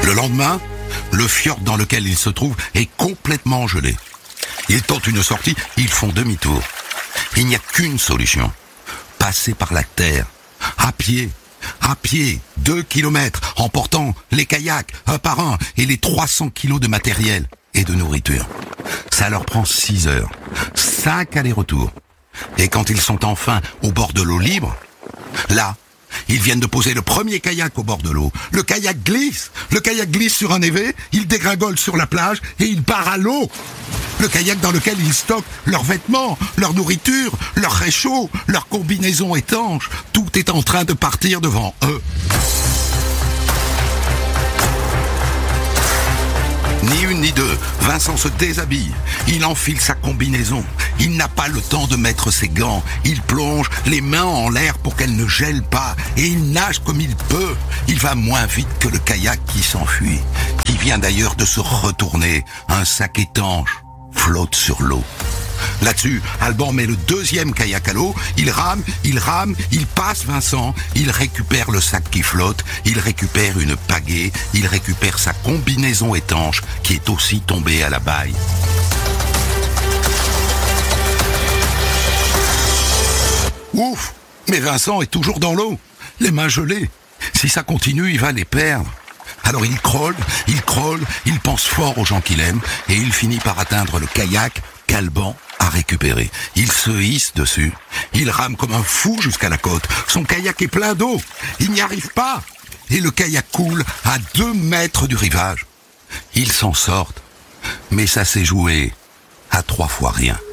Le lendemain, le fjord dans lequel ils se trouvent est complètement gelé. Ils tentent une sortie, ils font demi-tour. Il n'y a qu'une solution. Passer par la terre, à pied, 2 kilomètres, en portant les kayaks un par un et les 300 kilos de matériel et de nourriture. Ça leur prend 6 heures, 5 allers-retours. Et quand ils sont enfin au bord de l'eau libre, là, ils viennent de poser le premier kayak au bord de l'eau. Le kayak glisse sur un évé, il dégringole sur la plage et il part à l'eau. Le kayak dans lequel ils stockent leurs vêtements, leur nourriture, leurs réchauds, leurs combinaisons étanches. Tout est en train de partir devant eux. Ni une ni deux, Vincent se déshabille. Il enfile sa combinaison. Il n'a pas le temps de mettre ses gants. Il plonge les mains en l'air pour qu'elles ne gèlent pas. Et il nage comme il peut. Il va moins vite que le kayak qui s'enfuit, qui vient d'ailleurs de se retourner. Un sac étanche flotte sur l'eau. Là-dessus, Alban met le deuxième kayak à l'eau, il rame, il passe Vincent, il récupère le sac qui flotte, il récupère une pagaie, il récupère sa combinaison étanche qui est aussi tombée à la baille. Ouf! Mais Vincent est toujours dans l'eau, les mains gelées. Si ça continue, il va les perdre. Alors il crolle, il pense fort aux gens qu'il aime, et il finit par atteindre le kayak qu'Alban a récupéré. Il se hisse dessus, il rame comme un fou jusqu'à la côte. Son kayak est plein d'eau, il n'y arrive pas, et le kayak coule à 2 mètres du rivage. Ils s'en sortent, mais ça s'est joué à 3 fois rien.